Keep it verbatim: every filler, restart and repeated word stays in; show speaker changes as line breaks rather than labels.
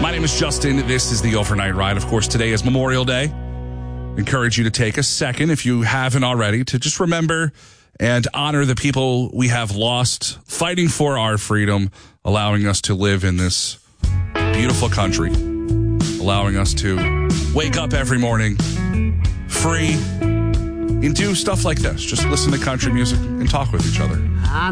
My name is Justin. This is the Overnight Ride. Of course, today is Memorial Day. Encourage you to take a second, if you haven't already, to just remember and honor the people we have lost fighting for our freedom, allowing us to live in this beautiful country, allowing us to wake up every morning free and do stuff like this. Just listen to country music and talk with each other.